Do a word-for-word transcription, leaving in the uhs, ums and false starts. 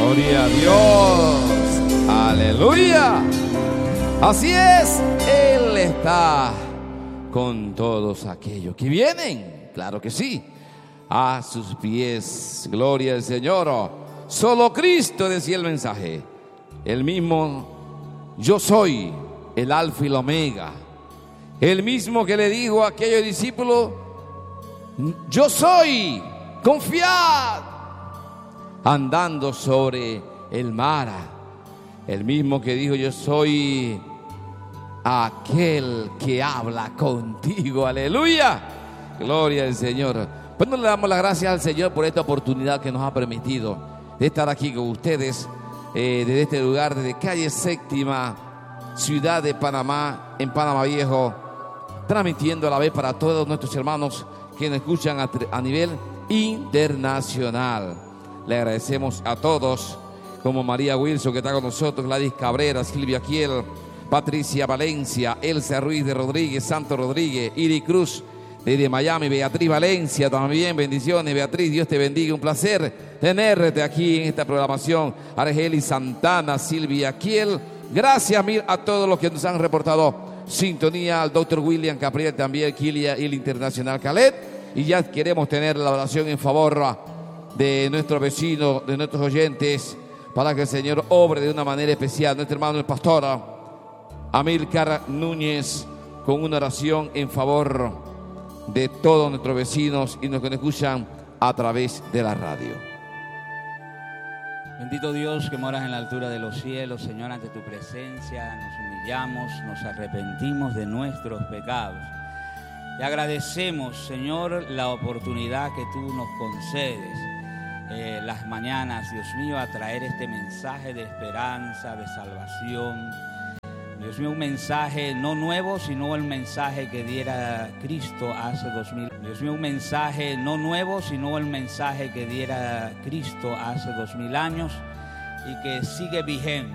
Gloria a Dios. Aleluya. Así es, Él está con todos aquellos que vienen, claro que sí, a sus pies. Gloria al Señor. Solo Cristo, decía el mensaje, el mismo yo soy, el alfa y el omega, el mismo que le dijo a aquellos discípulos, yo soy, confiad, andando sobre el mar, el mismo que dijo, yo soy aquel que habla contigo. Aleluya, gloria al Señor. Pues le damos las gracias al Señor por esta oportunidad que nos ha permitido de estar aquí con ustedes, eh, desde este lugar, desde calle Séptima, ciudad de Panamá, en Panamá Viejo, transmitiendo a la vez para todos nuestros hermanos que nos escuchan a, a nivel internacional. Le agradecemos a todos, como María Wilson, que está con nosotros, Gladys Cabrera, Silvia Kiel, Patricia Valencia, Elsa Ruiz de Rodríguez, Santo Rodríguez, Iri Cruz desde Miami, Beatriz Valencia también, bendiciones Beatriz, Dios te bendiga, un placer tenerte aquí en esta programación. Argeli Santana, Silvia Kiel, gracias mil a todos los que nos han reportado sintonía, al doctor William Capriel también, Kilia y el Internacional Calet, y ya queremos tener la oración en favor de nuestros vecinos, de nuestros oyentes, para que el Señor obre de una manera especial. Nuestro hermano el pastor Amílcar Núñez, con una oración en favor de todos nuestros vecinos y los que nos escuchan a través de la radio. Bendito Dios que moras en la altura de los cielos, Señor, ante tu presencia nos humillamos, nos arrepentimos de nuestros pecados. Te agradecemos, Señor, la oportunidad que tú nos concedes eh, las mañanas, Dios mío, a traer este mensaje de esperanza, de salvación. Dios mío, un mensaje no nuevo, sino el mensaje que diera Cristo hace dos mil. Dios mío, un mensaje no nuevo, sino el mensaje que diera Cristo hace dos mil años y que sigue vigente.